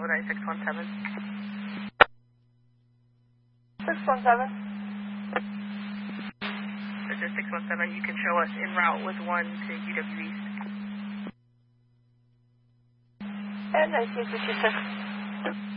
Lodi 617. 617. This is 617. You can show us en route with 1 to UW East. And I see 56.